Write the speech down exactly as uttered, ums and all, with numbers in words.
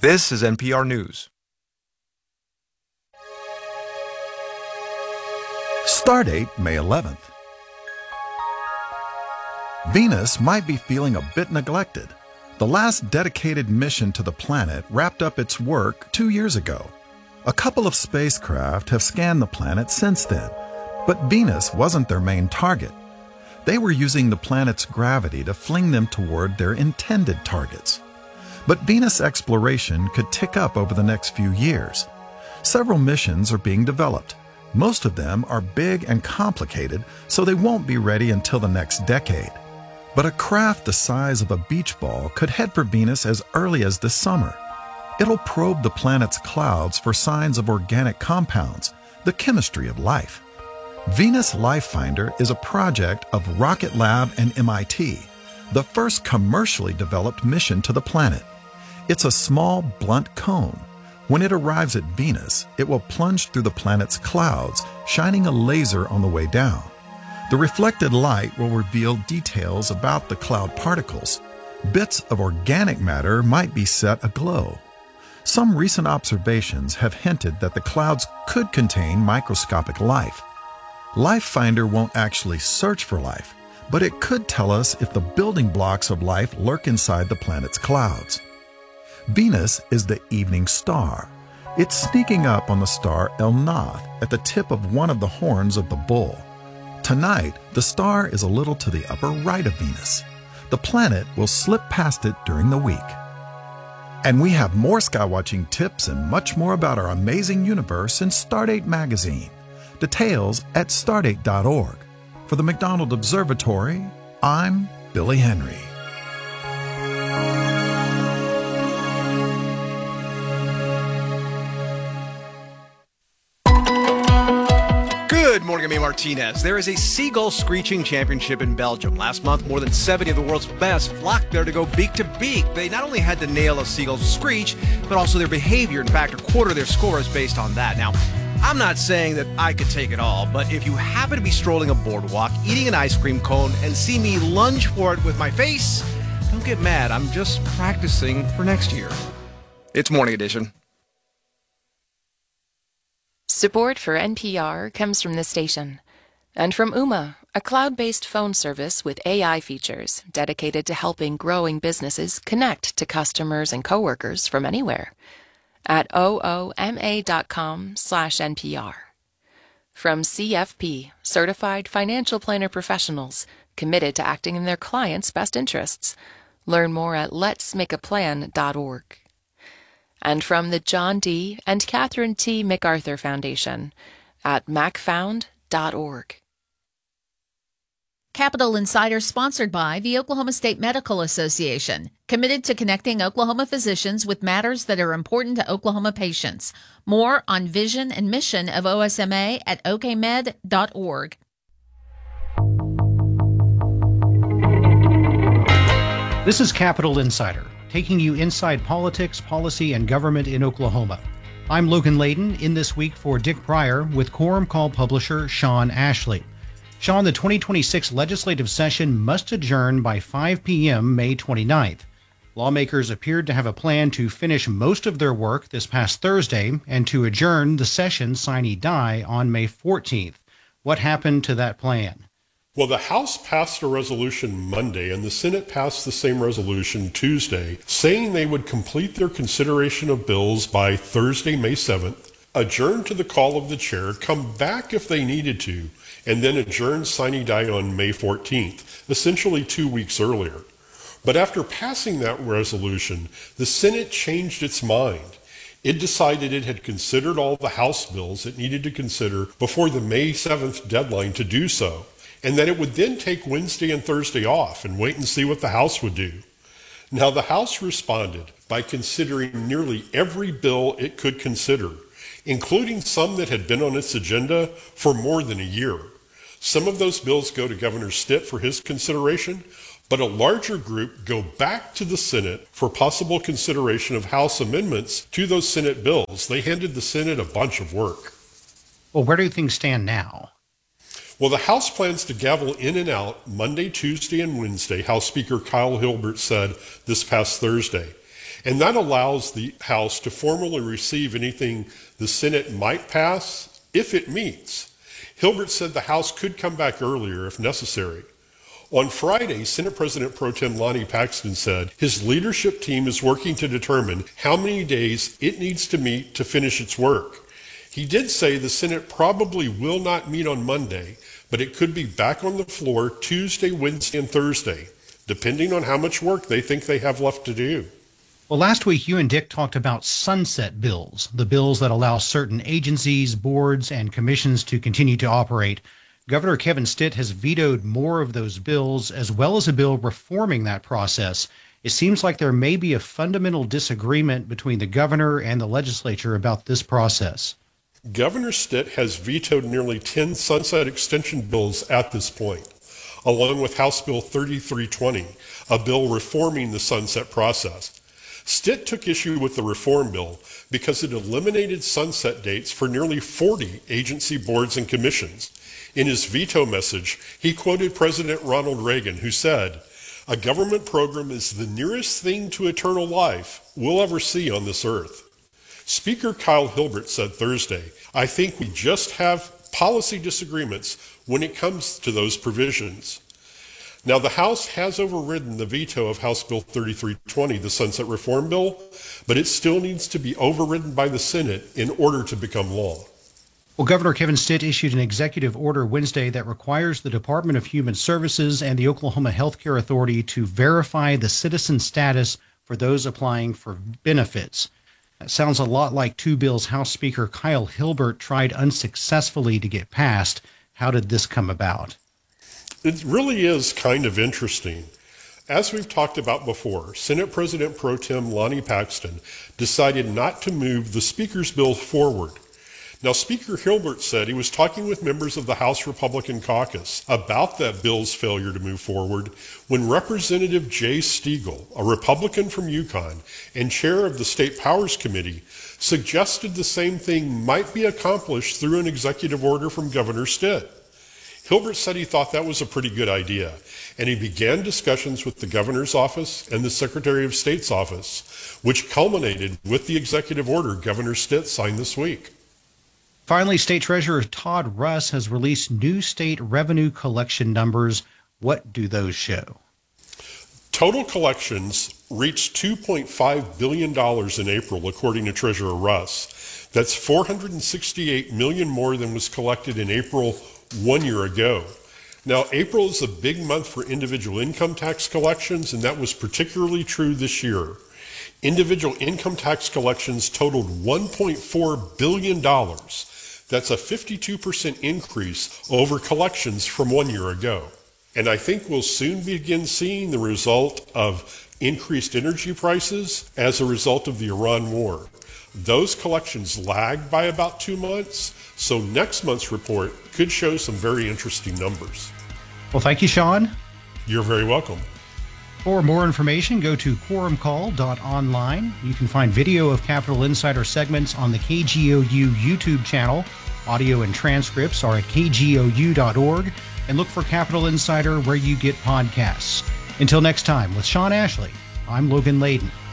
This is N P R News. Stardate, May eleventh. Venus might be feeling a bit neglected. The last dedicated mission to the planet wrapped up its work two years ago. A couple of spacecraft have scanned the planet since then, but Venus wasn't their main target. They were using the planet's gravity to fling them toward their intended targets. But Venus exploration could tick up over the next few years. Several missions are being developed. Most of them are big and complicated, so they won't be ready until the next decade. But a craft the size of a beach ball could head for Venus as early as this summer. It'll probe the planet's clouds for signs of organic compounds, the chemistry of life. Venus Life Finder is a project of Rocket Lab and M I T, the first commercially developed mission to the planet. It's a small, blunt cone. When it arrives at Venus, it will plunge through the planet's clouds, shining a laser on the way down. The reflected light will reveal details about the cloud particles. Bits of organic matter might be set aglow. Some recent observations have hinted that the clouds could contain microscopic life. Life Finder won't actually search for life, but it could tell us if the building blocks of life lurk inside the planet's clouds. Venus is the evening star. It's sneaking up on the star El Nath at the tip of one of the horns of the bull. Tonight, the star is a little to the upper right of Venus. The planet will slip past it during the week. And we have more skywatching tips and much more about our amazing universe in Stardate magazine. Details at stardate dot org. For the McDonald Observatory, I'm Billy Henry. Good morning, I'm A. Martinez. There is a Seagull Screeching Championship in Belgium. Last month, more than seventy of the world's best flocked there to go beak to beak. They not only had to nail a seagull's screech, but also their behavior. In fact, a quarter of their score is based on that. Now, I'm not saying that I could take it all, but if you happen to be strolling a boardwalk, eating an ice cream cone, and see me lunge for it with my face, don't get mad. I'm just practicing for next year. It's Morning Edition. Support for N P R comes from this station and from Ooma, a cloud-based phone service with A I features dedicated to helping growing businesses connect to customers and coworkers from anywhere at ooma.com slash NPR. From C F P, Certified Financial Planner Professionals committed to acting in their clients' best interests. Learn more at lets make a plan dot org. And from the John D. and Catherine T. MacArthur Foundation at mac found dot org. Capital Insider sponsored by the Oklahoma State Medical Association, committed to connecting Oklahoma physicians with matters that are important to Oklahoma patients. More on vision and mission of O S M A at o k med dot org. This is Capital Insider, taking you inside politics, policy, and government in Oklahoma. I'm Logan Layden, in this week for Dick Pryor with Quorum Call publisher Sean Ashley. Sean, the twenty twenty-six legislative session must adjourn by five p.m. May twenty-ninth. Lawmakers appeared to have a plan to finish most of their work this past Thursday and to adjourn the session sine die on May fourteenth. What happened to that plan? Well, the House passed a resolution Monday, and the Senate passed the same resolution Tuesday, saying they would complete their consideration of bills by Thursday, May seventh, adjourn to the call of the chair, come back if they needed to, and then adjourn sine die on May fourteenth, essentially two weeks earlier. But after passing that resolution, the Senate changed its mind. It decided it had considered all the House bills it needed to consider before the May seventh deadline to do so, and that it would then take Wednesday and Thursday off and wait and see what the House would do. Now, the House responded by considering nearly every bill it could consider, including some that had been on its agenda for more than a year. Some of those bills go to Governor Stitt for his consideration, but a larger group go back to the Senate for possible consideration of House amendments to those Senate bills. They handed the Senate a bunch of work. Well, where do things stand now? Well, the House plans to gavel in and out Monday, Tuesday, and Wednesday, House Speaker Kyle Hilbert said this past Thursday. and that allows the House to formally receive anything the Senate might pass if it meets. Hilbert said the House could come back earlier if necessary. On Friday, Senate President Pro Tem Lonnie Paxton said his leadership team is working to determine how many days it needs to meet to finish its work. He did say the Senate probably will not meet on Monday, but it could be back on the floor Tuesday, Wednesday, and Thursday, depending on how much work they think they have left to do. Well, last week you and Dick talked about sunset bills, the bills that allow certain agencies, boards, and commissions to continue to operate. Governor Kevin Stitt has vetoed more of those bills, as well as a bill reforming that process. It seems like there may be a fundamental disagreement between the governor and the legislature about this process. Governor Stitt has vetoed nearly ten sunset extension bills at this point, along with House Bill thirty-three twenty, a bill reforming the sunset process. Stitt took issue with the reform bill because it eliminated sunset dates for nearly forty agency boards and commissions. In his veto message, he quoted President Ronald Reagan, who said, "A government program is the nearest thing to eternal life we'll ever see on this earth." Speaker Kyle Hilbert said Thursday, "I think we just have policy disagreements when it comes to those provisions." Now, the House has overridden the veto of House Bill thirty-three twenty, the Sunset Reform Bill, but it still needs to be overridden by the Senate in order to become law. Well, Governor Kevin Stitt issued an executive order Wednesday that requires the Department of Human Services and the Oklahoma Healthcare Authority to verify the citizen status for those applying for benefits. That sounds a lot like two bills House Speaker Kyle Hilbert tried unsuccessfully to get passed. How did this come about? It really is kind of interesting. As we've talked about before, Senate President Pro Tem Lonnie Paxton decided not to move the Speaker's bill forward. Now, Speaker Hilbert said he was talking with members of the House Republican caucus about that bill's failure to move forward when Representative Jay Stegall, a Republican from Yukon and chair of the State Powers Committee, suggested the same thing might be accomplished through an executive order from Governor Stitt. Hilbert said he thought that was a pretty good idea, and he began discussions with the governor's office and the Secretary of State's office, which culminated with the executive order Governor Stitt signed this week. Finally, State Treasurer Todd Russ has released new state revenue collection numbers. What do those show? Total collections reached two point five billion dollars in April, according to Treasurer Russ. That's four hundred sixty-eight million dollars more than was collected in April one year ago. Now, April is a big month for individual income tax collections, and that was particularly true this year. Individual income tax collections totaled one point four billion dollars. That's a fifty-two percent increase over collections from one year ago. And I think we'll soon begin seeing the result of increased energy prices as a result of the Iran war. Those collections lagged by about two months, so next month's report could show some very interesting numbers. Well, thank you, Sean. You're very welcome. For more information, go to quorum call dot online. You can find video of Capitol Insider segments on the K G O U YouTube channel. Audio and transcripts are at K G O U dot org. And look for Capitol Insider where you get podcasts. Until next time, with Sean Ashley, I'm Logan Layden.